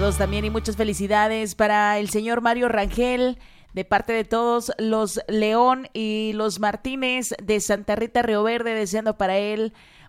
Saludos también y muchas felicidades para el señor Mario Rangel, de parte de todos los León y los Martínez de Santa Rita Río Verde, deseando para él